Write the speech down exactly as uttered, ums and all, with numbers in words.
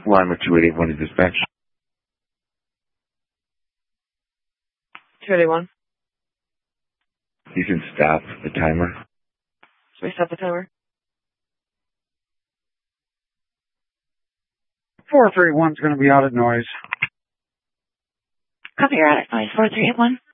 Lima two eight eight one to dispatch. two eight eight one. You can stop the timer. Should we stop the timer? four three one's going to be out of noise. Copy, you're out of noise. four three eight one.